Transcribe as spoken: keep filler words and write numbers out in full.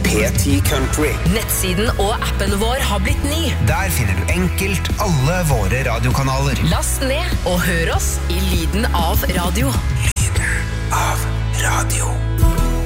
P ti Country. Nettsiden og appen vår har blitt ny. Der finner du enkelt alle våre radiokanaler. Last ned og hør oss i lyden av radio.